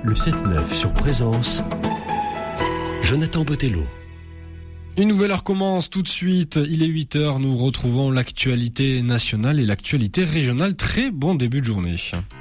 Le 7-9 sur Présence. Jonathan Botello. Une nouvelle heure commence tout de suite. Il est 8h. Nous retrouvons l'actualité nationale et l'actualité régionale. Très bon début de journée.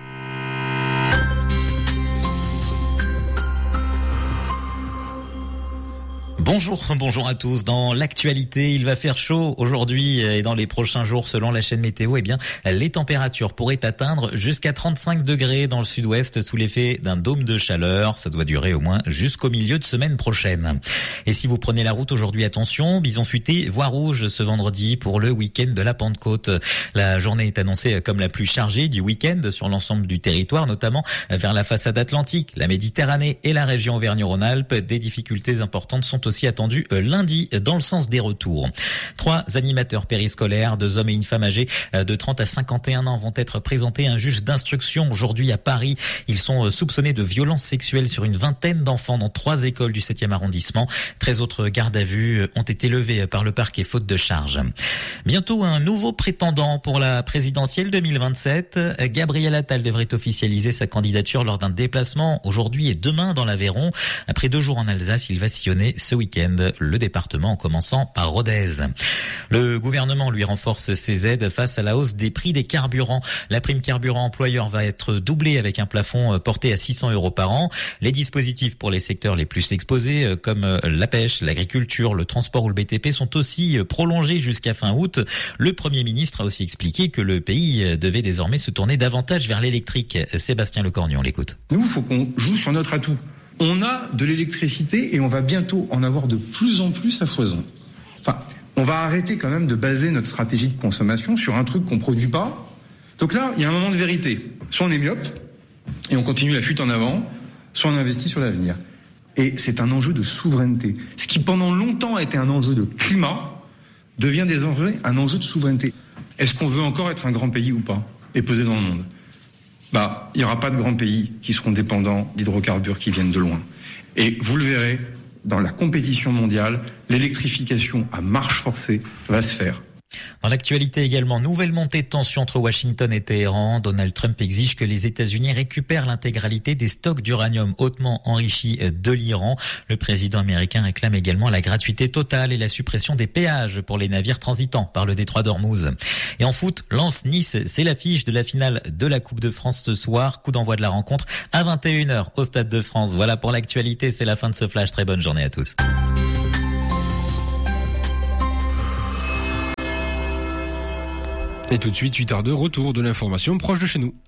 Bonjour à tous. Dans l'actualité, il va faire chaud aujourd'hui et dans les prochains jours, selon la chaîne météo, les températures pourraient atteindre jusqu'à 35 degrés dans le sud-ouest sous l'effet d'un dôme de chaleur. Ça doit durer au moins jusqu'au milieu de semaine prochaine. Et si vous prenez la route aujourd'hui, attention, bison futé, voie rouge ce vendredi pour le week-end de la Pentecôte. La journée est annoncée comme la plus chargée du week-end sur l'ensemble du territoire, notamment vers la façade atlantique, la Méditerranée et la région Auvergne-Rhône-Alpes. Des difficultés importantes sont aussi attendu lundi dans le sens des retours. 3 animateurs périscolaires, 2 hommes et une femme âgés de 30 à 51 ans vont être présentés à un juge d'instruction aujourd'hui à Paris. Ils sont soupçonnés de violences sexuelles sur une vingtaine d'enfants dans 3 écoles du 7e arrondissement. 13 autres gardes à vue ont été levés par le parquet faute de charge. Bientôt un nouveau prétendant pour la présidentielle 2027. Gabriel Attal devrait officialiser sa candidature lors d'un déplacement aujourd'hui et demain dans l'Aveyron. Après 2 jours en Alsace, il va sillonner ce week-end le département en commençant par Rodez. Le gouvernement lui renforce ses aides face à la hausse des prix des carburants. La prime carburant employeur va être doublée avec un plafond porté à 600 € par an. Les dispositifs pour les secteurs les plus exposés comme la pêche, l'agriculture, le transport ou le BTP sont aussi prolongés jusqu'à fin août. Le Premier ministre a aussi expliqué que le pays devait désormais se tourner davantage vers l'électrique. Sébastien Lecornu, on l'écoute. Nous, il faut qu'on joue sur notre atout. On a de l'électricité et on va bientôt en avoir de plus en plus à foison. Enfin, on va arrêter quand même de baser notre stratégie de consommation sur un truc qu'on produit pas. Donc là, il y a un moment de vérité. Soit on est myope et on continue la fuite en avant, soit on investit sur l'avenir. Et c'est un enjeu de souveraineté. Ce qui pendant longtemps a été un enjeu de climat devient désormais un enjeu de souveraineté. Est-ce qu'on veut encore être un grand pays ou pas et peser dans le monde ? Il n'y aura pas de grands pays qui seront dépendants d'hydrocarbures qui viennent de loin. Et vous le verrez, dans la compétition mondiale, l'électrification à marche forcée va se faire. Dans l'actualité également, nouvelle montée de tension entre Washington et Téhéran. Donald Trump exige que les États-Unis récupèrent l'intégralité des stocks d'uranium hautement enrichi de l'Iran. Le président américain réclame également la gratuité totale et la suppression des péages pour les navires transitant par le détroit d'Ormuz. Et en foot, Lens-Nice, c'est l'affiche de la finale de la Coupe de France ce soir. Coup d'envoi de la rencontre à 21h au Stade de France. Voilà pour l'actualité, c'est la fin de ce flash. Très bonne journée à tous. Et tout de suite, 8h02, retour de l'information proche de chez nous.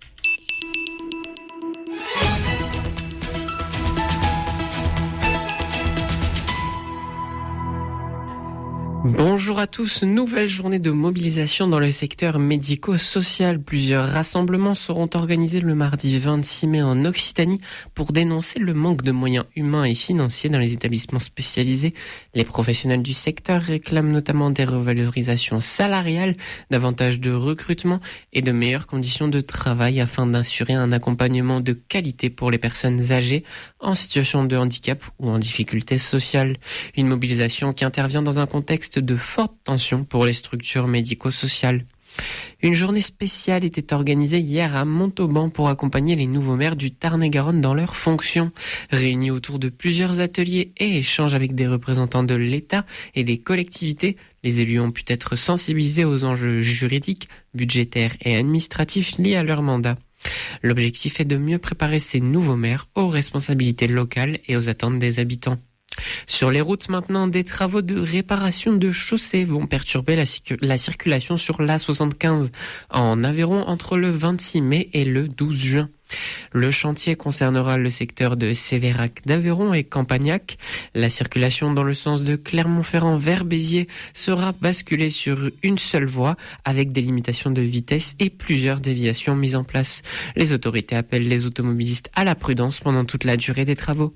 Bonjour à tous, nouvelle journée de mobilisation dans le secteur médico-social. Plusieurs rassemblements seront organisés le mardi 26 mai en Occitanie pour dénoncer le manque de moyens humains et financiers dans les établissements spécialisés. Les professionnels du secteur réclament notamment des revalorisations salariales, davantage de recrutement et de meilleures conditions de travail afin d'assurer un accompagnement de qualité pour les personnes âgées en situation de handicap ou en difficulté sociale. Une mobilisation qui intervient dans un contexte de forte tension pour les structures médico-sociales. Une journée spéciale était organisée hier à Montauban pour accompagner les nouveaux maires du Tarn-et-Garonne dans leurs fonctions. Réunis autour de plusieurs ateliers et échanges avec des représentants de l'État et des collectivités, les élus ont pu être sensibilisés aux enjeux juridiques, budgétaires et administratifs liés à leur mandat. L'objectif est de mieux préparer ces nouveaux maires aux responsabilités locales et aux attentes des habitants. Sur les routes maintenant, des travaux de réparation de chaussées vont perturber la circulation sur l'A75 en Aveyron entre le 26 mai et le 12 juin. Le chantier concernera le secteur de Sévérac d'Aveyron et Campagnac. La circulation dans le sens de Clermont-Ferrand vers Béziers sera basculée sur une seule voie avec des limitations de vitesse et plusieurs déviations mises en place. Les autorités appellent les automobilistes à la prudence pendant toute la durée des travaux.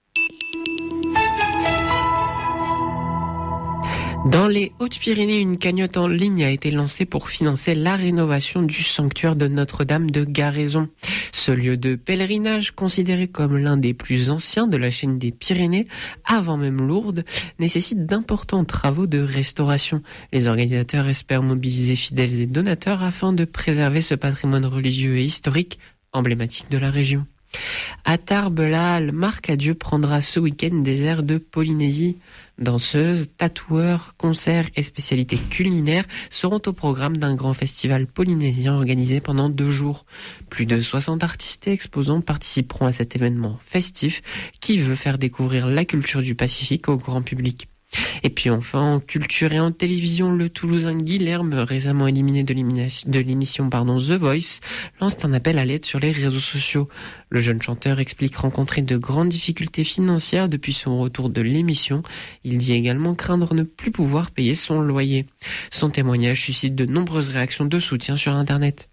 Dans les Hautes-Pyrénées, une cagnotte en ligne a été lancée pour financer la rénovation du sanctuaire de Notre-Dame de Garaison. Ce lieu de pèlerinage, considéré comme l'un des plus anciens de la chaîne des Pyrénées, avant même Lourdes, nécessite d'importants travaux de restauration. Les organisateurs espèrent mobiliser fidèles et donateurs afin de préserver ce patrimoine religieux et historique emblématique de la région. À Tarbes, la halle Marc Adieu prendra ce week-end des airs de Polynésie. Danseuses, tatoueurs, concerts et spécialités culinaires seront au programme d'un grand festival polynésien organisé pendant 2 jours. Plus de 60 artistes et exposants participeront à cet événement festif qui veut faire découvrir la culture du Pacifique au grand public. Et puis enfin, en culture et en télévision, le Toulousain Guilherme, récemment éliminé de l'émission The Voice, lance un appel à l'aide sur les réseaux sociaux. Le jeune chanteur explique rencontrer de grandes difficultés financières depuis son retour de l'émission. Il dit également craindre ne plus pouvoir payer son loyer. Son témoignage suscite de nombreuses réactions de soutien sur Internet.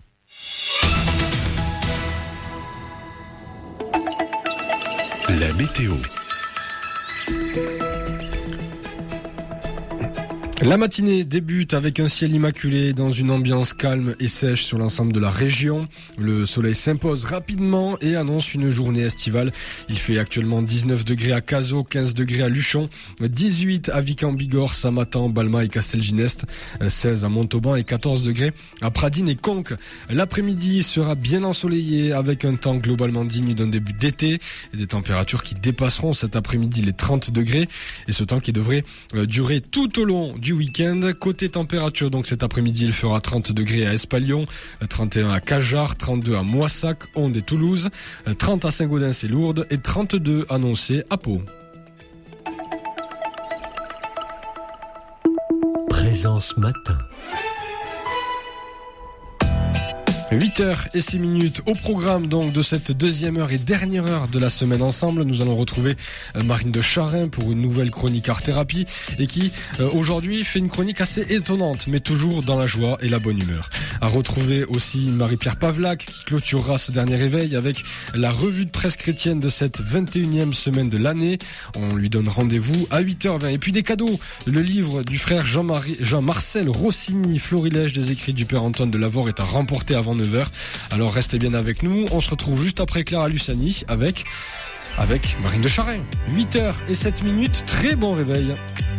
La météo. La matinée débute avec un ciel immaculé dans une ambiance calme et sèche sur l'ensemble de la région. Le soleil s'impose rapidement et annonce une journée estivale. Il fait actuellement 19 degrés à Cazaux, 15 degrés à Luchon, 18 à Vic-en-Bigorre, Saint-Matan, Balma et Castelginest, 16 à Montauban et 14 degrés à Pradines et Conques. L'après-midi sera bien ensoleillé avec un temps globalement digne d'un début d'été et des températures qui dépasseront cet après-midi les 30 degrés et ce temps qui devrait durer tout au long du week-end. Côté température, donc cet après-midi, il fera 30 degrés à Espalion, 31 à Cajar, 32 à Moissac, Onde et Toulouse, 30 à Saint-Gaudens et Lourdes et 32 annoncés à Pau. Présence matin. 8h06 au programme donc de cette deuxième heure et dernière heure de la semaine ensemble. Nous allons retrouver Marine de Charin pour une nouvelle chronique art thérapie et qui aujourd'hui fait une chronique assez étonnante mais toujours dans la joie et la bonne humeur. À retrouver aussi Marie-Pierre Pavlac qui clôturera ce dernier réveil avec la revue de presse chrétienne de cette 21e semaine de l'année. On lui donne rendez-vous à 8h20 et puis des cadeaux. Le livre du frère Jean-Marcel Rossini, Florilège des écrits du Père Antoine de Lavore est à remporter avant 9h. Alors restez bien avec nous. On se retrouve juste après Clara Luciani avec Marine de Charin. 8h07. Très bon réveil.